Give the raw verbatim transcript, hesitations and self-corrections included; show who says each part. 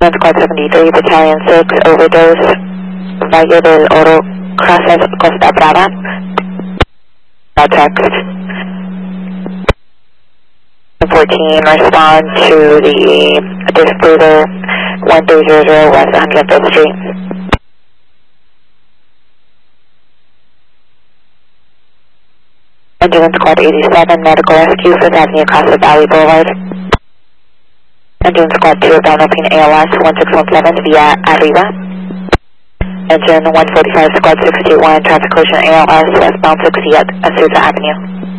Speaker 1: Engine Squad seventy-three, Battalion six, overdose, Valle del Oro, Crosses, Costa Brava. Text. fourteen, respond to the Disbreather one three zero zero West one hundred fifth Street. Engine Squad eighty-seven, medical rescue, Fifth Avenue, Costa Valley Boulevard. Engine Squad two, developing A L S one six one seven via Arriba. Engine one forty-five, Squad six two one, traffic collision A L S westbound sixty at Azusa Avenue.